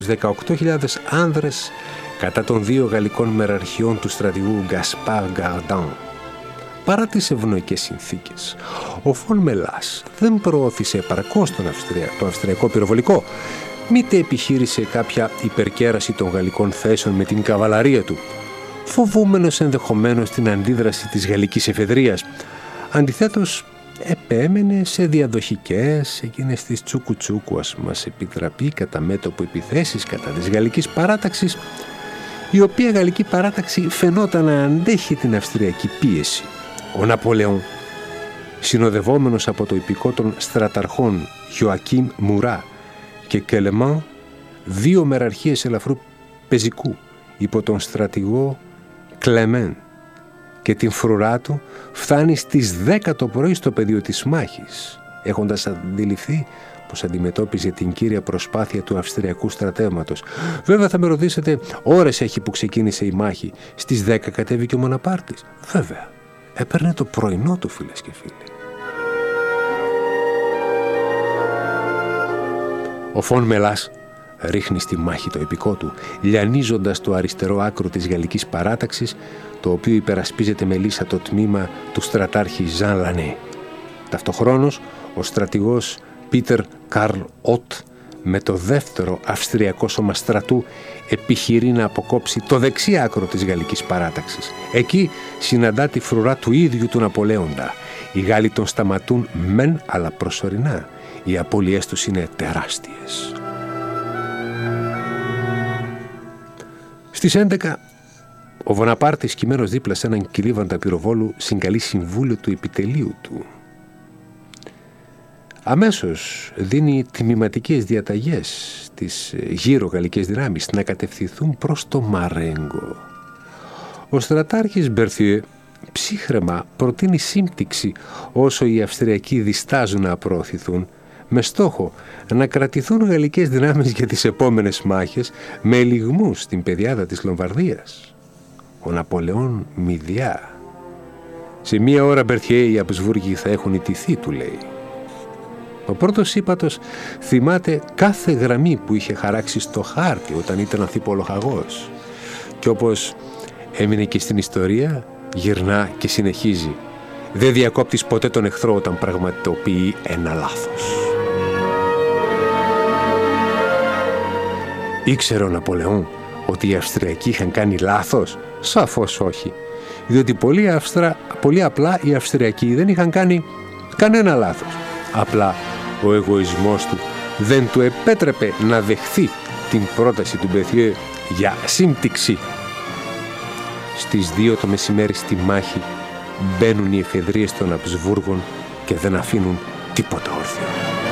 18.000 άνδρες κατά των δύο γαλλικών μεραρχιών του στρατηγού Γκασπάρ Γκαρντάν. Παρά τις ευνοϊκές συνθήκες, ο Φον Μελάς δεν προώθησε επαρκώς το αυστριακό πυροβολικό, μήτε επιχείρησε κάποια υπερκέραση των γαλλικών θέσεων με την καβαλαρία του, φοβούμενος ενδεχομένως την αντίδραση της γαλλικής εφεδρείας. Αντιθέτως, επέμενε σε διαδοχικές, εκείνες της τσούκου-τσούκου, ας μας επιτραπεί, κατά μέτωπο επιθέσεις κατά της γαλλικής παράταξης, η οποία γαλλική παράταξη φαινόταν να αντέχει την αυστριακή πίεση. Ο Ναπολεόν, συνοδευόμενος από το υπηκό των στραταρχών Ιωακίμ Μουρά και Κελεμάν, δύο μεραρχίες ελαφρού πεζικού υπό τον στρατηγό Κλεμέν και την φρουρά του, φτάνει στις 10 το πρωί στο πεδίο της μάχης, έχοντας αντιληφθεί πως αντιμετώπιζε την κύρια προσπάθεια του αυστριακού στρατεύματος. Βέβαια θα με ρωτήσετε, ώρες έχει που ξεκίνησε η μάχη, στις 10 κατέβηκε ο Μοναπάρτης. Βέβαια, έπαιρνε το πρωινό του, φίλες και φίλοι. Ο Φον Μελάς ρίχνει στη μάχη το επικό του, λιανίζοντας το αριστερό άκρο της γαλλικής παράταξης, το οποίο υπερασπίζεται με λύσα το τμήμα του στρατάρχη Ζαν Λανέ. Ταυτοχρόνως, ο στρατηγός Πίτερ Καρλ Οτ με το δεύτερο αυστριακό σώμα στρατού επιχειρεί να αποκόψει το δεξί άκρο της γαλλικής παράταξης. Εκεί συναντά τη φρουρά του ίδιου του Ναπολέοντα. Οι Γάλλοι τον σταματούν μεν, αλλά προσωρινά. Οι απώλειές τους είναι τεράστιες. Στις 11, ο Βοναπάρτης, κειμένος δίπλα σε έναν κυλίβαντα πυροβόλου, συγκαλεί συμβούλιο του επιτελείου του. Αμέσως δίνει τμηματικές διαταγές στις γύρω γαλλικές δυνάμεις να κατευθυνθούν προς το Μαρέγκο. Ο στρατάρχης Μπερθιέ ψύχραιμα προτείνει σύμπτυξη όσο οι Αυστριακοί διστάζουν να προωθηθούν, με στόχο να κρατηθούν γαλλικές δυνάμεις για τις επόμενες μάχες με ελιγμούς στην πεδιάδα της Λομβαρδίας. Ο Ναπολεόν μηδιά. Σε μία ώρα, Μπερθιέ, οι Αμπσβούργοι θα έχουν ιτηθεί, του λέει. Ο πρώτος ύπατος θυμάται κάθε γραμμή που είχε χαράξει στο χάρτη όταν ήταν ανθίπολοχαγός. Και όπως έμεινε και στην ιστορία, γυρνά και συνεχίζει. Δεν διακόπτεις ποτέ τον εχθρό όταν πραγματοποιεί ένα λάθος. Ήξερε ο Ναπολεόν ότι οι Αυστριακοί είχαν κάνει λάθος? Σαφώς όχι. Διότι πολύ απλά οι Αυστριακοί δεν είχαν κάνει κανένα λάθος. Απλά ο εγωισμός του δεν του επέτρεπε να δεχθεί την πρόταση του Μπερθιέ για σύμπτυξη. Στις 2 το μεσημέρι στη μάχη μπαίνουν οι εφεδρείες των Αμπσβούργων και δεν αφήνουν τίποτα όρθιο.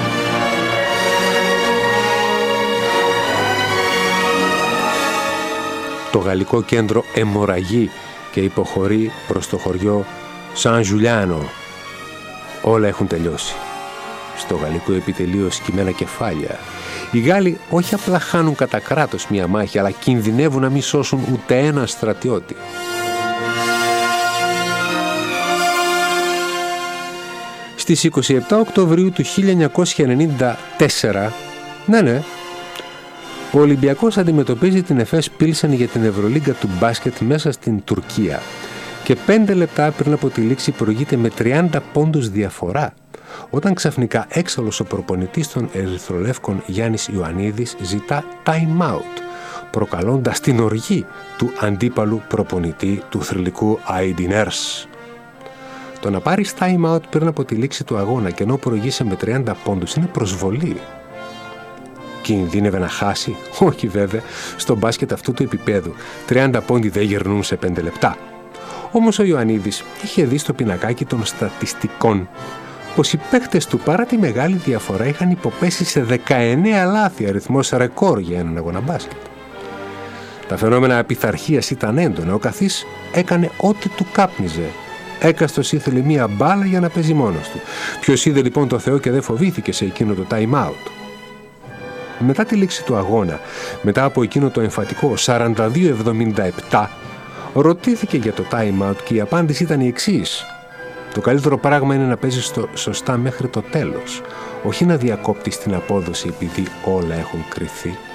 Το γαλλικό κέντρο αιμορραγεί και υποχωρεί προς το χωριό Σαν Ζουλιάνο. Όλα έχουν τελειώσει. Στο γαλλικό επιτελείο σκυμμένα κεφάλια. Οι Γάλλοι όχι απλά χάνουν κατά κράτος μια μάχη, αλλά κινδυνεύουν να μην σώσουν ούτε ένα στρατιώτη. Στις 27 Οκτωβρίου του 1994, ο Ολυμπιακός αντιμετωπίζει την Εφές Πίλσεν για την Ευρωλίγκα του μπάσκετ μέσα στην Τουρκία και 5 λεπτά πριν από τη λήξη προηγείται με 30 πόντους διαφορά, όταν ξαφνικά έξαλλος ο προπονητής των Ερυθρολεύκων Γιάννης Ιωαννίδης ζητά time out, προκαλώντας την οργή του αντίπαλου προπονητή του θρυλικού Αιντινέρς. Το να πάρεις time out πριν από τη λήξη του αγώνα και ενώ προηγείσαι με 30 πόντους είναι προσβολή. Κινδύνευε να χάσει? Όχι βέβαια, στο μπάσκετ αυτού του επίπεδου 30 πόντοι δεν γερνούν σε 5 λεπτά. Όμως ο Ιωαννίδης είχε δει στο πινακάκι των στατιστικών πως οι παίχτες του παρά τη μεγάλη διαφορά είχαν υποπέσει σε 19 λάθη, αριθμός ρεκόρ για έναν αγώνα μπάσκετ. Τα φαινόμενα απειθαρχίας ήταν έντονα, ο καθής έκανε ό,τι του κάπνιζε. Έκαστος ήθελε μία μπάλα για να παίζει μόνος του. Ποιος είδε λοιπόν το Θεό και δεν φοβήθηκε σε εκείνο το time out. Μετά τη λήξη του αγώνα, μετά από εκείνο το εμφατικό 42-77, ρωτήθηκε για το time out και η απάντηση ήταν η εξής: το καλύτερο πράγμα είναι να παίζεις σωστά μέχρι το τέλος, όχι να διακόπτεις την απόδοση επειδή όλα έχουν κρυθεί.